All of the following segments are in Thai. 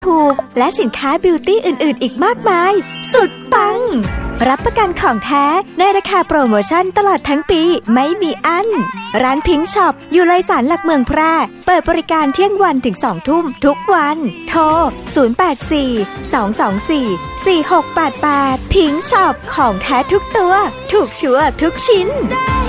พูและสินค้าบิวตี้อื่นๆอีกมากมายสุดปังรับประกันของแท้ในราคาโปรโมชั่นตลอดทั้งปีไม่มีอั้นร้านพิงค์ช็อปอยู่เลยสารหลักเมืองแพร่เปิดบริการเที่ยงวันถึง 20:00 นทุกวันโทร0842244688พิงค์ช็อปของแท้ทุกตัวถูกชัวร์ทุกชิ้น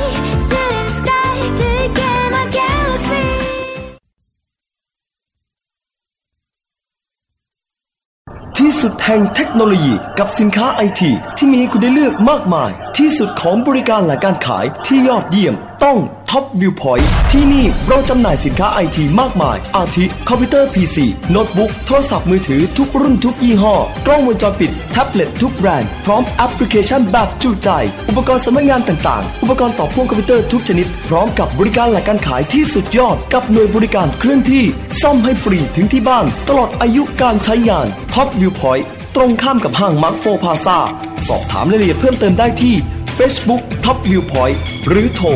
ที่สุดแห่งเทคโนโลยีกับสินค้าไอทีที่มีให้คุณได้เลือกมากมายที่สุดของบริการและการขายที่ยอดเยี่ยมต้องท็อปวิวพอยต์ที่นี่เราจำหน่ายสินค้าไอทีมากมายอาทิคอมพิวเตอร์ PC โน้ตบุ๊กโทรศัพท์มือถือทุกรุ่นทุกยี่ห้อกล้องวงจรปิดแท็บเล็ตทุกแบรนด์พร้อมแอปพลิเคชันแบบจุใจอุปกรณ์สำนักงานต่างๆอุปกรณ์ต่อพ่วงคอมพิวเตอร์ทุกชนิดพร้อมกับบริการและการขายที่สุดยอดกับหน่วยบริการเคลื่อนที่ซ่อมให้ฟรีถึงที่บ้านตลอดอายุการใช้งานท็อปวิวพอยต์ตรงข้ามกับห้างมาร์คโฟพลาซ่าสอบถามรายละเอียดเพิ่มเติมได้ที่ Facebook Top Viewpoint หรือโทร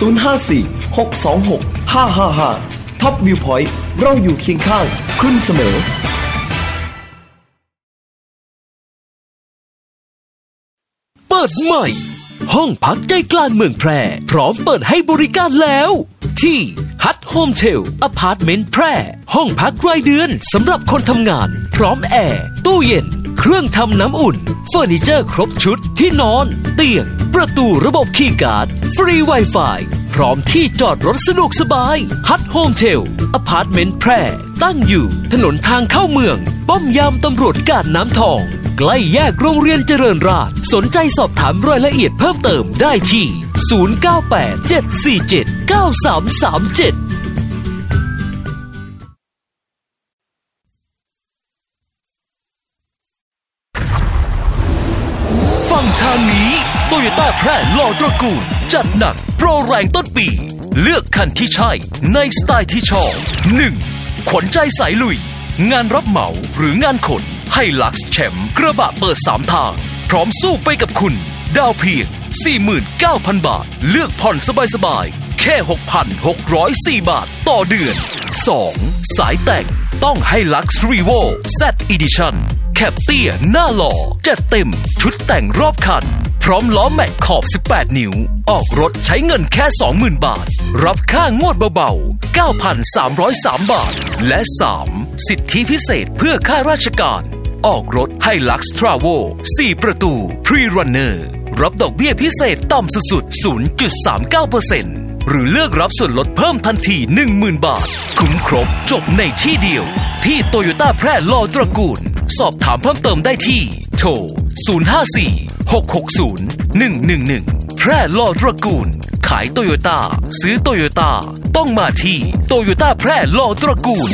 054-626-555 Top Viewpoint เราอยู่เคียงข้างคุณเสมอเปิดใหม่ห้องพักใจกลางเมืองแพร่พร้อมเปิดให้บริการแล้วที่ Hut Hotel Apartment แพร่ห้องพักรายเดือนสำหรับคนทำงานพร้อมแอร์ตู้เย็นเครื่องทำน้ำอุ่นเฟอร์นิเจอร์ครบชุดที่นอนเตียงประตูระบบคีย์การ์ดฟรี Wi-Fi พร้อมที่จอดรถสะดวกสบาย Hut Hotel Apartment แพร่ตั้งอยู่ถนนทางเข้าเมืองป้อมยามตำรวจกาดน้ำทองใกล้แยกโรงเรียนเจริญราษฎร์สนใจสอบถามรายละเอียดเพิ่มเติมได้ที่0987479337ฟังทางนี้โตโยต้าแพร่หล่อตระกูลจัดหนักโปรแรงต้นปีเลือกคันที่ใช่ในสไตล์ที่ชอบ 1. ขนใจสายลุยงานรับเหมาหรืองานขนให้ลักซ์แชมป์กระบะเปิด3ทางพร้อมสู้ไปกับคุณดาวเพียง 49,000 บาทเลือกผ่อนสบายๆแค่ 6,604 บาทต่อเดือน 2. สายแต่งต้องให้ลักซ์รีโว Z Edition แคปเตี้ยหน้าหล่อจัดเต็มชุดแต่งรอบคันพร้อมล้อแม็กขอบ18นิ้วออกรถใช้เงินแค่ 20,000 บาทรับค่างวดเบาๆ 9,303 บาทและ 3. สิทธิพิเศษเพื่อข้าราชการออกรถให้ลักซ์ทราโว4ประตูพรีรันเนอร์รับดอกเบี้ยพิเศษต่ำสุดๆ 0.39% หรือเลือกรับส่วนลดเพิ่มทันที 10,000 บาทคุ้มครบจบในที่เดียวที่โตโยต้าแพร่หล่อตระกูลสอบถามเพิ่มเติมได้ที่โทร 054-660-111 แพร่หล่อตระกูลขายโตโยต้าซื้อโตโยต้าต้องมาที่โตโยต้าแพร่หล่อตระกูล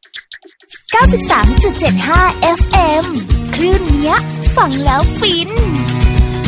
93.75 FM คลื่นเนี้ยฟังแล้วฟิน